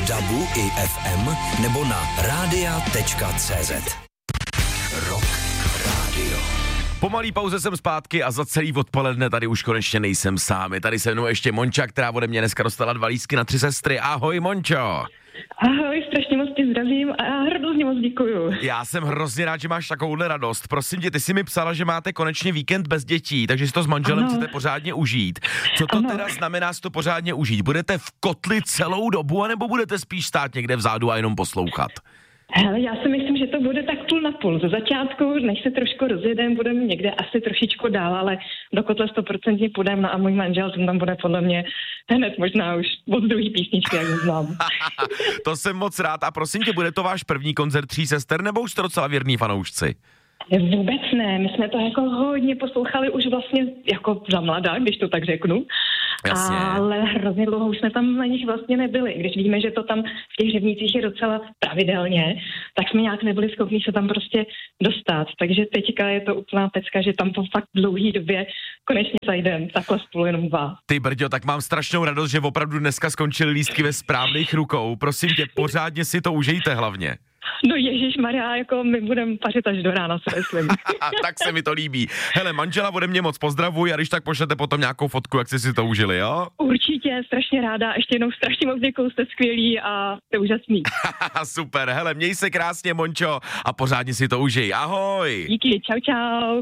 DABu i FM nebo na radia.cz. Rock Radio. Po malý pauze jsem zpátky a za celý odpoledne tady už konečně nejsem sám. Je tady se mnou ještě Monča, která ode mě dneska dostala 2 lístky na 3 sestry. Ahoj, Mončo. Ahoj, strašně moc tě zdravím a hrozně moc děkuju. Já jsem hrozně rád, že máš takovouhle radost. Prosím tě, ty jsi mi psala, že máte konečně víkend bez dětí, takže si to s manželem chcete pořádně užít. Co to teda znamená si to pořádně užít? Budete v kotli celou dobu, anebo budete spíš stát někde vzadu a jenom poslouchat? Hele, já si myslím, že to bude tak půl na půl. Ze začátku, než se trošku rozjedeme, budeme někde asi trošičku dál, ale do kotle 100% půjdeme, no a můj manžel, ten tam bude podle mě hned možná už od druhý písničky, jak ho znám. To jsem moc rád a prosím tě, bude to váš první koncert 3 sester, nebo už jste docela věrní fanoušci? Vůbec ne, my jsme to jako hodně poslouchali už vlastně jako za mladá, když to tak řeknu. Jasně. Ale hrozně dlouho už jsme tam na nich vlastně nebyli. Když víme, že to tam v těch Hřebnicích je docela pravidelně, tak jsme nějak nebyli schopni se tam prostě dostat. Takže teďka je to úplná pecka, že tam po fakt dlouhý době konečně zajdem, takhle spolu jenom 2. Ty brďo, tak mám strašnou radost, že opravdu dneska skončily lístky ve správných rukou. Prosím tě, pořádně si to užijte hlavně. No ježišmarja, jako my budeme pařit až do rána, si myslím. Tak se mi to líbí. Hele, manžela ode mě moc pozdravuj a když tak pošlete potom nějakou fotku, jak jste si to užili, jo? Určitě, strašně ráda. Ještě jednou strašně moc děkuju, jste skvělí a jste úžasný. Super, hele, měj se krásně, Mončo, a pořádně si to užij. Ahoj. Díky, čau.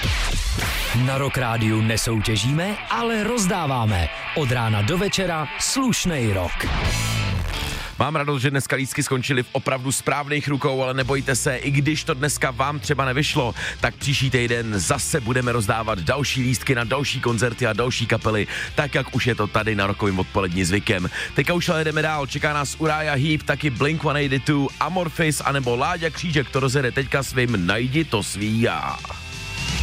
Na Rock Rádiu nesoutěžíme, ale rozdáváme. Od rána do večera slušnej rock. Mám radost, že dneska lístky skončily v opravdu správných rukou, ale nebojte se, i když to dneska vám třeba nevyšlo, tak příští týden zase budeme rozdávat další lístky na další koncerty a další kapely, tak jak už je to tady na Rockovým odpolední zvykem. Teďka už ale jdeme dál, čeká nás Uriah Heep, taky Blink-182, Amorphis anebo Láďa Křížek, to rozjede teďka svým Najdi to svý já.